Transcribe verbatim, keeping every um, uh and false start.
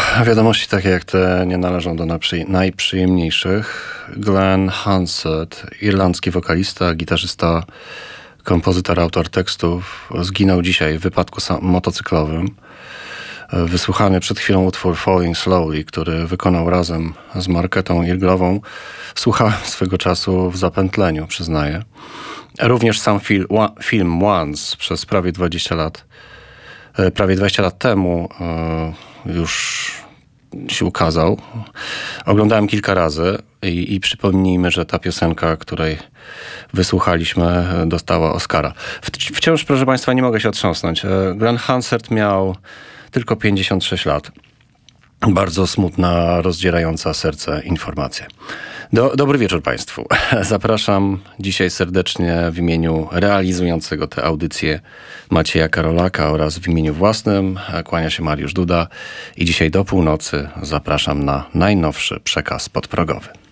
Wiadomości takie jak te nie należą do naprzy- najprzyjemniejszych. Glenn Hansard, irlandzki wokalista, gitarzysta, kompozytor, autor tekstów, zginął dzisiaj w wypadku sam- motocyklowym. Wysłuchany przed chwilą utwór Falling Slowly, który wykonał razem z Marketą Irglową, słuchałem swego czasu w zapętleniu, przyznaję. Również sam fil- wa- film Once przez prawie dwadzieścia lat, prawie dwadzieścia lat temu już się ukazał. Oglądałem kilka razy i, i przypomnijmy, że ta piosenka, której wysłuchaliśmy, dostała Oscara. W- wciąż, proszę Państwa, nie mogę się otrząsnąć. Glenn Hansard miał tylko pięćdziesiąt sześć lat. Bardzo smutna, rozdzierająca serce informacja. Do, dobry wieczór Państwu. Zapraszam dzisiaj serdecznie w imieniu realizującego tę audycję Macieja Karolaka oraz w imieniu własnym. Kłania się Mariusz Duda i dzisiaj do północy zapraszam na najnowszy przekaz podprogowy.